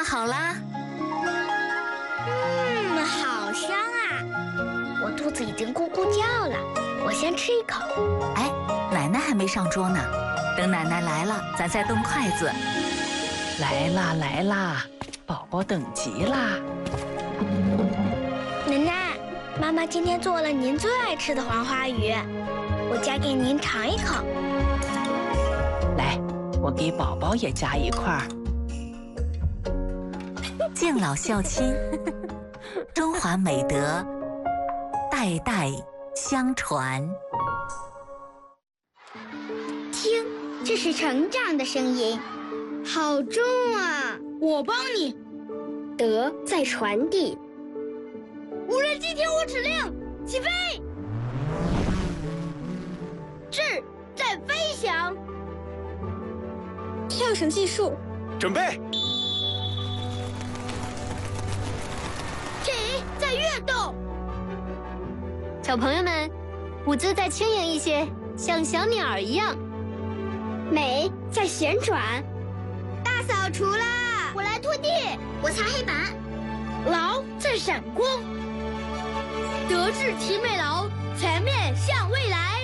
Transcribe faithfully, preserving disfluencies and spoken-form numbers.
好啦。 嗯，好香啊！我肚子已经咕咕叫了，我先吃一口。 哎，奶奶还没上桌呢，等奶奶来了，咱再动筷子。 来啦来啦，宝宝等急啦！ 奶奶，妈妈今天做了您最爱吃的黄花鱼，我夹给您尝一口。 来，我给宝宝也夹一块儿。 敬老孝亲，中华美德代代相传。 听，这是成长的声音，好重啊！ 我帮你。 德在传递。 无人机听我指令，起飞！智在飞翔。 跳绳技术， 准备。 体在跃动。 小朋友们，舞姿再轻盈一些，像小鸟儿一样。 美在旋转。 大扫除啦！我来拖地， 我擦黑板。 劳在闪光。德智体美劳，全面向未来。